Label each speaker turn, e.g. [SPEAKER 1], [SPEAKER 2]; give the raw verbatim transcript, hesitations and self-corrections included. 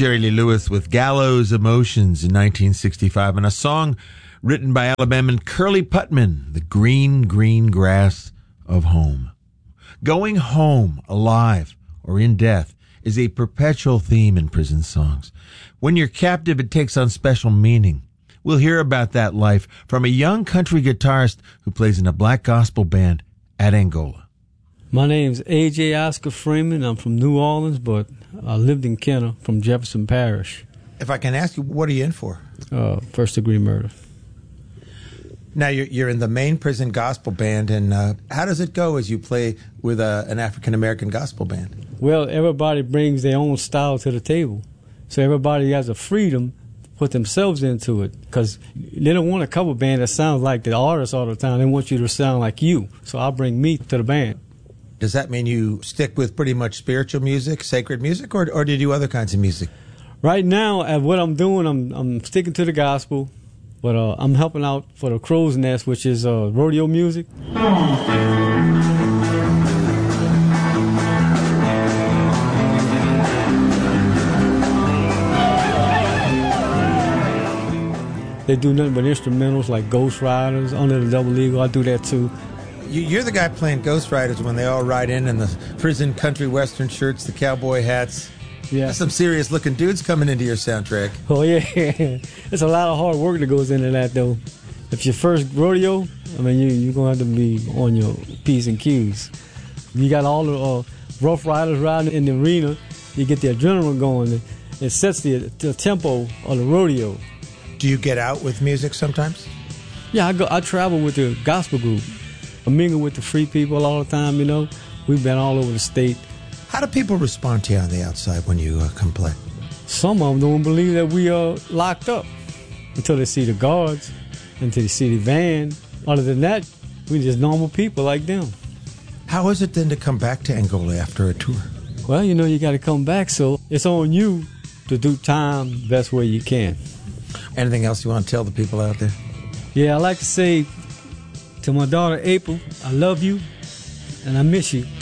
[SPEAKER 1] Jerry Lee Lewis with Gallows Emotions in nineteen sixty-five, and a song written by Alabaman Curly Putman, The Green, Green Grass of Home. Going home, alive or in death, is a perpetual theme in prison songs. When you're captive, it takes on special meaning. We'll hear about that life from a young country guitarist who plays in a black gospel band at Angola.
[SPEAKER 2] My name's A J Oscar Freeman. I'm from New Orleans, but I lived in Kenner from Jefferson Parish.
[SPEAKER 3] If I can ask you, what are you in for?
[SPEAKER 2] Uh, first degree murder.
[SPEAKER 3] Now, you're, you're in the main prison gospel band, and uh, how does it go as you play with a, an African-American gospel band?
[SPEAKER 2] Well, everybody brings their own style to the table. So everybody has a freedom to put themselves into it, because they don't want a cover band that sounds like the artist all the time. They want you to sound like you. So I bring me to the band.
[SPEAKER 3] Does that mean you stick with pretty much spiritual music, sacred music, or, or do you do other kinds of music?
[SPEAKER 2] Right now, at what I'm doing, I'm I'm sticking to the gospel, but uh, I'm helping out for the Crow's Nest, which is uh, rodeo music. They do nothing but instrumentals like Ghost Riders, Under the Double Eagle. I do that too.
[SPEAKER 3] You're the guy playing Ghost Riders when they all ride in in the prison country western shirts, the cowboy hats.
[SPEAKER 2] Yeah.
[SPEAKER 3] There's some serious looking dudes coming into your soundtrack.
[SPEAKER 2] Oh, yeah. It's a lot of hard work that goes into that, though. If your first rodeo, I mean, you, you're going to have to be on your P's and Q's. You got all the uh, rough riders riding in the arena. You get the adrenaline going. It sets the, the tempo of the rodeo.
[SPEAKER 3] Do you get out with music sometimes?
[SPEAKER 2] Yeah, I go. I travel with the gospel group. I mingle with the free people all the time, you know. We've been all over the state.
[SPEAKER 3] How do people respond to you on the outside when you uh, come play?
[SPEAKER 2] Some of them don't believe that we are locked up until they see the guards, until they see the van. Other than that, we just normal people like them.
[SPEAKER 3] How is it then to come back to Angola after a tour?
[SPEAKER 2] Well, you know, you got to come back, so it's on you to do time the best way you can.
[SPEAKER 3] Anything else you want to tell the people out there?
[SPEAKER 2] Yeah, I like to say to my daughter April, I love you and I miss you.